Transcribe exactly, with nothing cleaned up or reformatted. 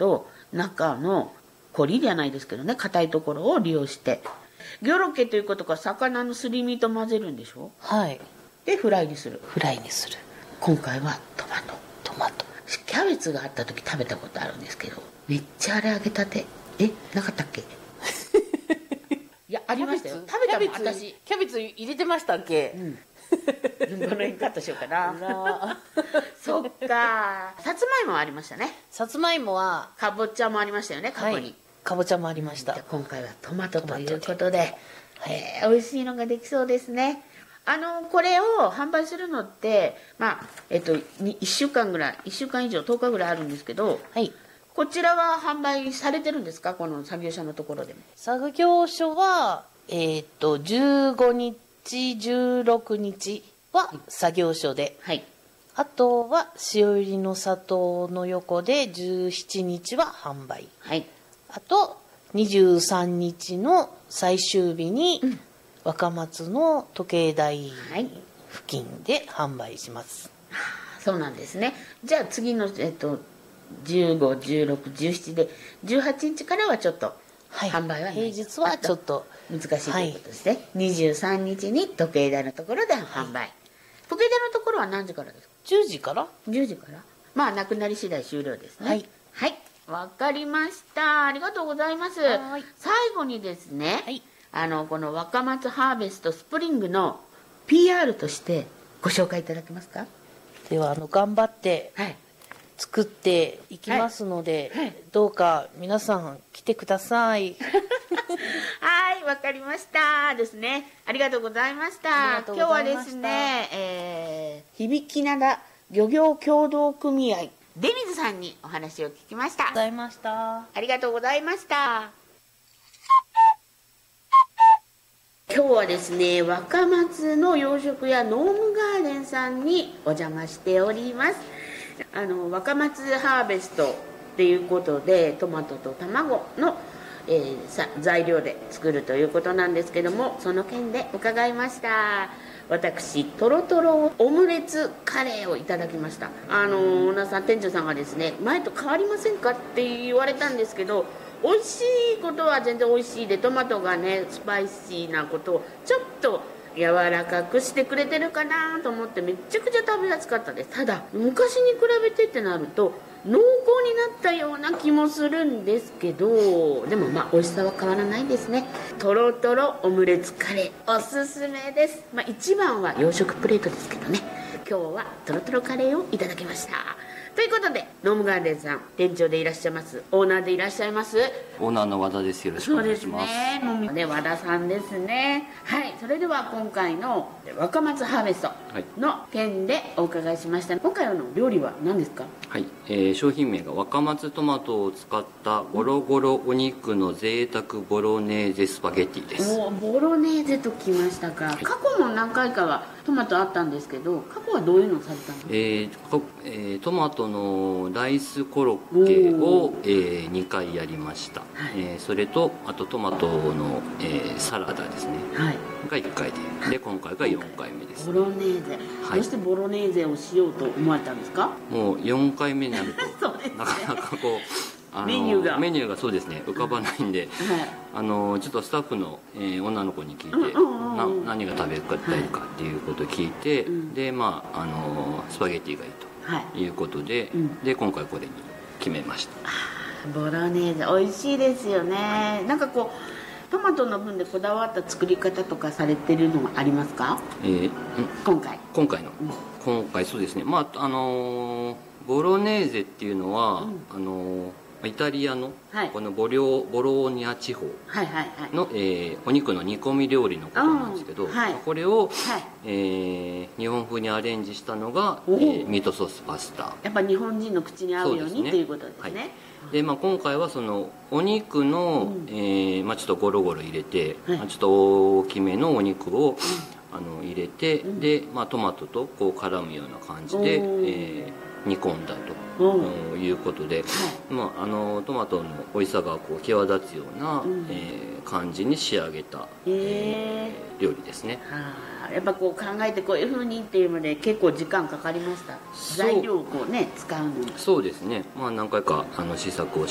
ど、中のコリじゃないですけどね、硬いところを利用して、ギョロケということか魚のすり身と混ぜるんでしょ。 はい。 でフライにする。 フライにする。 今回はトマト。 トマト。 キャベツがあった時食べたことあるんですけど、めっちゃあれ揚げたて。え、なかったっけ？いや、ありましたよ。食べたもん、私。 キャベツ入れてましたっけ？ うん。この辺カットしようかな。そっか。さつまいもありましたね。 さつまいもはかぼちゃもありましたよね、過去に。 はい、かぼちゃもありました。 今回はトマトということで、はい、えー、美味しいのができそうですね。あのこれを販売するのってまあえっといっしゅうかんぐらいいっしゅうかん以上とおかぐらいあるんですけど、 はい、 こちらは販売されてるんですか？この作業所のところでも。 作業所はえっとじゅうごにちじゅうろくにちは作業所で、はい、あとは塩入りの砂糖の横でじゅうしちにちは販売、はい、あとにじゅうさんにちの最終日に、うん、若松の時計台付近で販売します、 はい、そうなんですね。じゃあ次の、えっと、じゅうご、じゅうろく、じゅうしちでじゅうはちにちからはちょっと販売はない、 はい、平日はちょっと難しいということですね、はい、にじゅうさんにちに時計台のところで販売、はい、時計台のところは何時からですか？ じゅうじからじゅうじから。まあなくなり次第終了ですね。はい、はい、わかりました。ありがとうございます。最後にですね、はい、あのこの若松ハーベストスプリングの ピーアール としてご紹介いただけますか？ ではあの頑張って作っていきますので、はいはい、どうか皆さん来てください。 はい、わかりましたですね。ありがとうございました。今日はですね、えー、響き灘漁業協同組合出水さんにお話を聞きました。 ございました。 ありがとうございました。今日はですね、若松の養殖やノームガーデンさんにお邪魔しております。あの若松ハーベストっていうことでトマトと卵の、えー、さ材料で作るということなんですけども、その件で伺いました。私トロトロオムレツカレーをいただきました。あのオーナーさん、店長さんがですね、前と変わりませんかって言われたんですけど、美味しいことは全然美味しいで、トマトがねスパイシーなことをちょっと柔らかくしてくれてるかなと思ってめちゃくちゃ食べやすかったです。ただ昔に比べてってなると濃厚になったような気もするんですけど、でもまあ美味しさは変わらないですね。トロトロオムレツカレーおすすめです。まあ一番は洋食プレートですけどね、今日はトロトロカレーをいただきました。ということでノームガーデンさん店長でいらっしゃいます、オーナーでいらっしゃいますオーナーの和田です。よろしくお願いします。 そうですね、もうね和田さんですね。はい、それでは今回の若松ハーベストの件でお伺いしました。今回の料理は何ですか？ はい、えー、商品名が若松トマトを使ったゴロゴロお肉の贅沢ボロネーゼスパゲッティです。 おボロネーゼときましたか、はい、過去も何回かはトマトあったんですけど、過去はどういうのをされたんですか？ えーえー、トマトのライスコロッケを、えー、にかいやりました、はい、えー、それとあとトマトの、えー、サラダですね、はい、がいっかいで、で今回がよんかいめです。 ボロネーゼ、はい、どうしてボロネーゼをしようと思われたんですか？ もうよんかいめになるとそうですね、 なかなかこうあのメニューがメニューがそうですね浮かばないんで、はい、あのちょっとスタッフの、えー、女の子に聞いて、な何が食べたいかっていうことを聞いて、はい、でまああのスパゲッティがいいということで、はい、うん、で今回これに決めました。 あボロネーゼ美味しいですよね。なんかこうトマトの分でこだわった作り方とかされてるのはありますか？えー、今回今回の、うん、今回そうですね、まああのー、ボロネーゼっていうのは、うん、あのーイタリアのこのボリョボローニャ地方のえお肉の煮込み料理のことなんですけど、はい、これを、はい、えー、日本風にアレンジしたのが、えー、ミートソースパスタ。 やっぱ日本人の口に合うようにっていうことですね。 はい、でまあ、今回はそのお肉の、うん、えーまあ、ちょっとゴロゴロ入れて、はい、ちょっと大きめのお肉を、うん、あの入れて、うん、で、まあ、トマトとこう絡むような感じで、えー煮込んだと、うん、いうことで、はい、まあ、あのトマトの美味しさがこう際立つような、うん、えー、感じに仕上げた、えー、料理ですね。 はあ、やっぱこう考えてこういうふうにっていうので結構時間かかりました？材料をこうね使うのに。 そうですね、まあ、何回かあの試作を